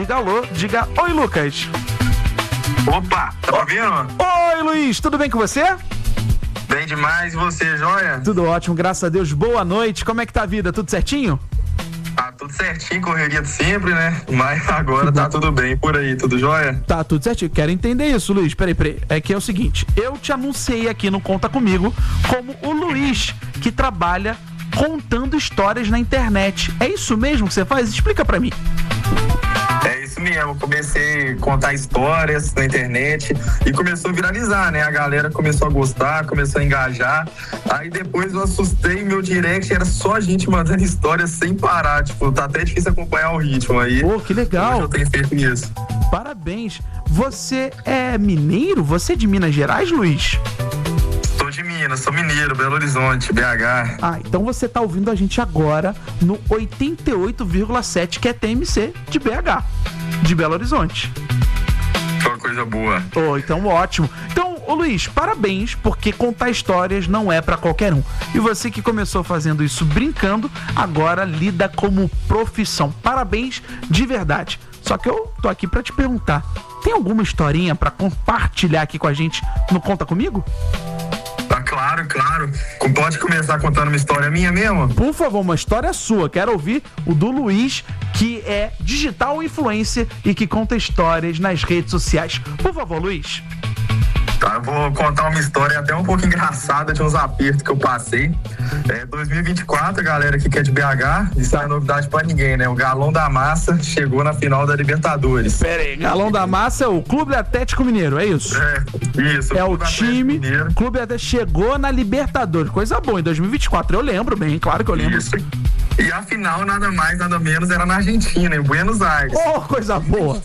diga alô, diga oi, Lucas. Opa, tá ouvindo? Oi, Luiz, tudo bem com você? Bem demais, e você, joia? Tudo ótimo, graças a Deus. Boa noite, como é que tá a vida? Tudo certinho? Ah, tudo certinho, correria de sempre, né? Mas agora tá tudo bem por aí, tudo jóia? Tá tudo certinho, quero entender isso, Luiz. Peraí. É que é o seguinte, eu te anunciei aqui no Conta Comigo como o Luiz, que trabalha contando histórias na internet. É isso mesmo que você faz? Explica pra mim. É isso mesmo, comecei a contar histórias na internet e começou a viralizar, né? A galera começou a gostar, começou a engajar. Aí depois eu assustei, meu direct era só gente mandando histórias sem parar. Tipo, tá até difícil acompanhar o ritmo aí. Pô, que legal. Eu tenho feito isso. Parabéns. Você é mineiro? Você é de Minas Gerais, Luiz? Sou de Minas, sou mineiro, Belo Horizonte, BH. Ah, então você tá ouvindo a gente agora no 88,7, que é TMC de BH, de Belo Horizonte. Foi uma coisa boa. Oh, então ótimo. Então, ô Luiz, parabéns, porque contar histórias não é pra qualquer um. E você que começou fazendo isso brincando, agora lida como profissão. Parabéns de verdade. Só que eu tô aqui pra te perguntar, tem alguma historinha pra compartilhar aqui com a gente no Conta Comigo? Ah, claro. Pode começar contando uma história minha mesmo? Por favor, uma história sua. Quero ouvir o do Luiz, que é digital influencer e que conta histórias nas redes sociais. Por favor, Luiz. Tá, eu vou contar uma história até um pouco engraçada de uns apertos que eu passei. 2024, galera que é de BH, isso não é novidade pra ninguém, né? O Galão da Massa chegou na final da Libertadores. Pera aí, Galão da Massa é o Clube Atlético Mineiro, é isso? Isso. É o time, o Clube Atlético chegou na Libertadores, coisa boa, em 2024, eu lembro bem, claro que eu lembro. Isso. E a final, nada mais, nada menos, era na Argentina, em Buenos Aires. Oh, coisa boa!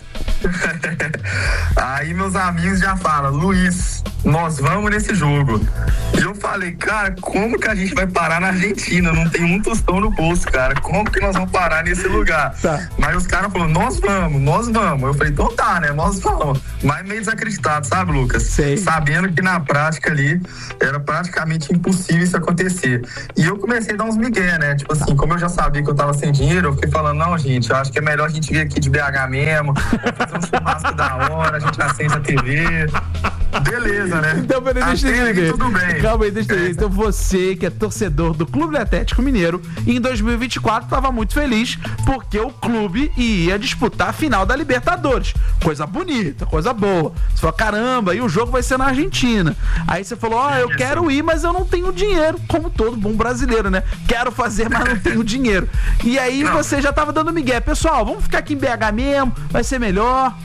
Aí meus amigos já falam, Luiz, nós vamos nesse jogo. E eu falei, cara, como que a gente vai parar na Argentina? Não tem um tostão no bolso, cara. Como que nós vamos parar nesse lugar? Tá. Mas os caras falaram, nós vamos. Eu falei, então tá, né? Nós vamos. Mas meio desacreditado, sabe, Lucas? Sei. Sabendo que na prática ali era praticamente impossível isso acontecer. E eu comecei a dar uns migué, né? Tipo assim, como eu já sabia que eu tava sem dinheiro, eu fiquei falando, não, gente, eu acho que é melhor a gente vir aqui de BH mesmo, vamos fazer um churrasco da hora, a gente acende a TV. Beleza, né? Então, peraí, deixa eu entender. Tudo bem. Calma aí, deixa eu entender. Então, você que é torcedor do Clube Atlético Mineiro, em 2024 tava muito feliz porque o clube ia disputar a final da Libertadores. Coisa bonita, coisa boa. Você falou, caramba, e o jogo vai ser na Argentina. Aí você falou, eu quero ir, mas eu não tenho dinheiro. Como todo bom brasileiro, né? Quero fazer, mas não tenho dinheiro. E aí você já tava dando migué. Pessoal, vamos ficar aqui em BH mesmo, vai ser melhor.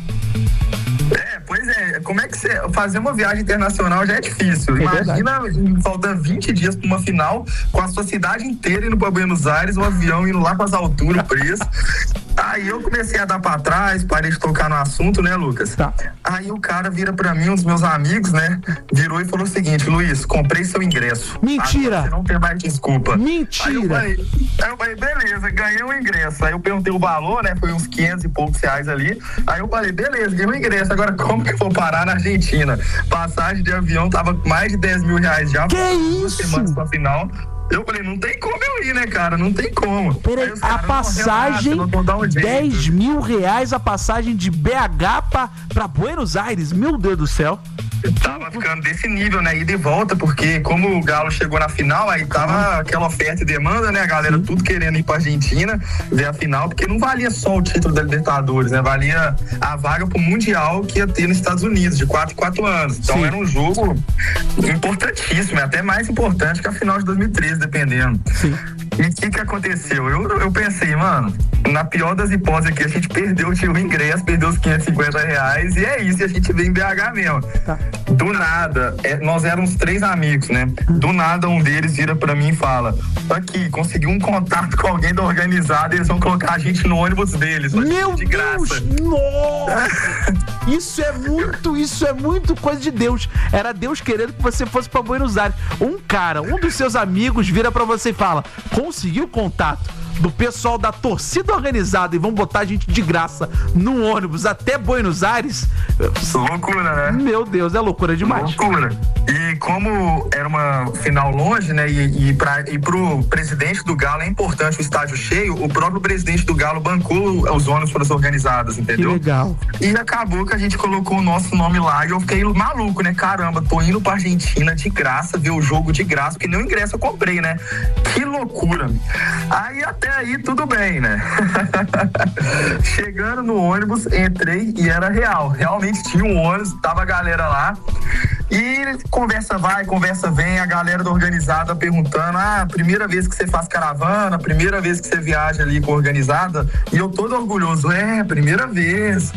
Pois é, como é que você fazer uma viagem internacional já é difícil. Imagina faltando 20 dias para uma final, com a sua cidade inteira indo para Buenos Aires, o avião indo lá com as alturas, o preço. Aí eu comecei a dar para trás, parei de tocar no assunto, né, Lucas? Tá. Aí o cara vira para mim, um dos meus amigos, né, virou e falou o seguinte, Luiz, comprei seu ingresso. Mentira! Agora você não tem mais desculpa. Mentira! Aí eu falei, beleza, ganhei o ingresso. Aí eu perguntei o valor, né, foi uns 500 e poucos reais ali. Aí eu falei, beleza, ganhei o ingresso. Agora como que eu vou parar na Argentina? Passagem de avião tava mais de 10 mil reais já. Que isso? 2 semanas pra final. Eu falei, não tem como eu ir, né, cara? Não tem como. Peraí, a passagem, 10 mil reais a passagem de BH pra Buenos Aires. Meu Deus do céu. Tava ficando desse nível, né? Ida e volta, porque como o Galo chegou na final, aí tava aquela oferta e demanda, né? A galera tudo querendo ir pra Argentina ver a final, porque não valia só o título da Libertadores, né? Valia a vaga pro Mundial que ia ter nos Estados Unidos, de 4 em 4 anos. Então era um jogo importantíssimo, até mais importante que a final de 2013, dependendo. Sim. E o que aconteceu? Eu pensei, mano, na pior das hipóteses aqui, a gente perdeu o ingresso, perdeu os 550 reais e é isso, e a gente veio em BH mesmo. Tá. Do nada, nós éramos 3 amigos, né? Do nada um deles vira pra mim e fala, aqui, consegui um contato com alguém da organizada e eles vão colocar a gente no ônibus deles. Meu de graça. Deus! Nossa! Isso é muito coisa de Deus. Era Deus querendo que você fosse pra Buenos Aires. Um dos seus amigos vira pra você e fala, conseguiu contato do pessoal da torcida organizada e vão botar a gente de graça no ônibus até Buenos Aires. Loucura, né? Meu Deus, é loucura demais. Loucura. E como era uma final longe, né? E pro presidente do Galo é importante o estádio cheio, o próprio presidente do Galo bancou os ônibus para as organizadas, entendeu? Que legal. E acabou que a gente colocou o nosso nome lá e eu fiquei maluco, né? Caramba, tô indo pra Argentina de graça, ver o jogo de graça, porque nem o ingresso eu comprei, né? Que loucura. Aí até aí tudo bem, né? Chegando no ônibus, entrei e era real. Realmente tinha um ônibus, tava a galera lá. E conversa vai, conversa vem, a galera da organizada perguntando: primeira vez que você faz caravana, primeira vez que você viaja ali com a organizada? E eu todo orgulhoso, primeira vez,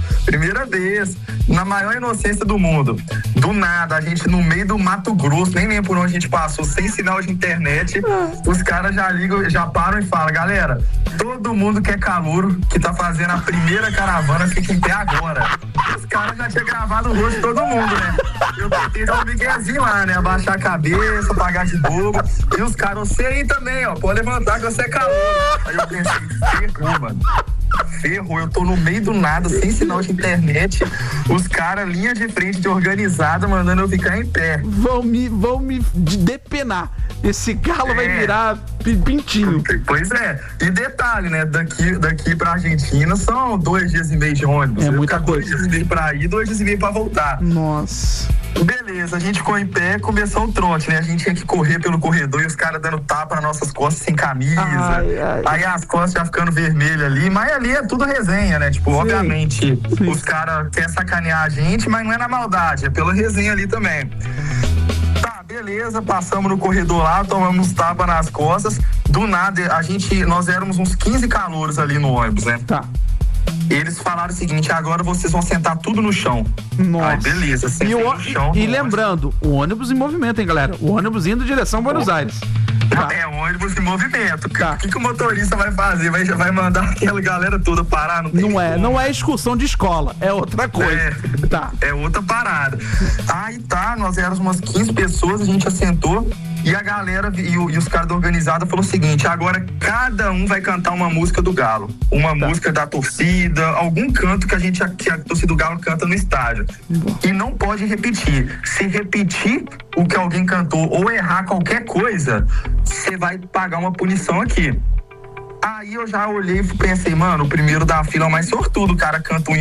na maior inocência do mundo. Do nada, a gente no meio do Mato Grosso, nem lembro por onde a gente passou, sem sinal de internet, os caras já ligam, já param e falam: galera, todo mundo que é calouro, que tá fazendo a primeira caravana, fica em pé agora. Os caras já tinham gravado o rosto de todo mundo, né? Eu tentei dar um miguezinho lá, né? Abaixar a cabeça, pagar de bobo. E os caras, você aí também, ó, pode levantar que você é calouro. Aí eu pensei, ferrou, mano. Ferrou, eu tô no meio do nada, sem sinal de internet, os caras, linha de frente de organizada, mandando eu ficar em pé. Vão me depenar. Esse Galo vai virar pintinho. Pois é. E detalhe, né? Daqui pra Argentina são 2 dias e meio de ônibus. É muita coisa. 2 dias e meio pra ir, 2 dias e meio pra voltar. Nossa. Beleza, a gente ficou em pé, começou o trote, né? A gente tinha que correr pelo corredor e os caras dando tapa nas nossas costas sem camisa. Aí as costas já ficando vermelhas ali, mas ali é tudo resenha, né? Tipo, obviamente, os caras querem sacanear a gente, mas não é na maldade, é pela resenha ali também. Tá, beleza, passamos no corredor lá, tomamos tapa nas costas. Do nada, nós éramos uns 15 calouros ali no ônibus, né? Tá. Eles falaram o seguinte: agora vocês vão sentar tudo no chão. Nossa. Aí, beleza, sentei no chão. E lembrando, o ônibus em movimento, hein, galera? O ônibus indo em direção a Buenos Aires. Tá. É ônibus em movimento. Tá. O que o motorista vai fazer? Vai mandar aquela galera toda parar? Não é excursão de escola, é outra coisa. É outra parada. Aí tá, nós éramos umas 15 pessoas, a gente assentou. E a galera e os caras da organizada falaram o seguinte: agora cada um vai cantar uma música do Galo. Uma música da torcida, algum canto que a torcida do Galo canta no estádio. E não pode repetir. Se repetir o que alguém cantou ou errar qualquer coisa, você vai pagar uma punição aqui. Aí eu já olhei e pensei: mano, o primeiro da fila é o mais sortudo. O cara canta um